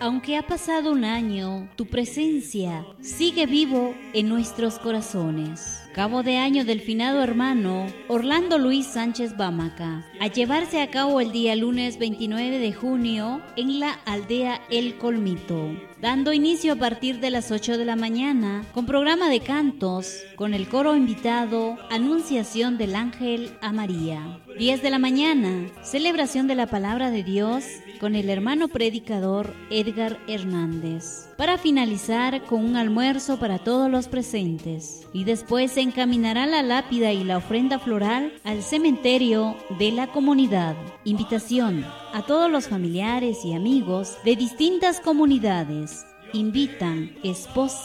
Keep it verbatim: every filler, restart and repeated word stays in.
Aunque ha pasado un año, tu presencia sigue vivo en nuestros corazones. Cabo de año del finado hermano Orlando Luis Sánchez Bámaca, a llevarse a cabo el día lunes veintinueve de junio en la aldea El Colmito, dando inicio a partir de las ocho de la mañana con programa de cantos, con el coro invitado Anunciación del Ángel a María. diez de la mañana, celebración de la Palabra de Dios con el hermano predicador Edgar Hernández, para finalizar con un almuerzo para todos los presentes, y después se encaminará la lápida y la ofrenda floral al cementerio de la comunidad. Invitación a todos los familiares y amigos de distintas comunidades. Invitan esposa